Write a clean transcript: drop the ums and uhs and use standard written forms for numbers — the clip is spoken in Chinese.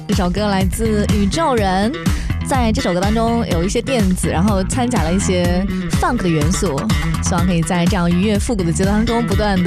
这首歌来自宇宙人，在这首歌当中有一些电子，然后掺杂了一些 funk 的元素，希望可以在这样愉悦复古的节奏当中不断的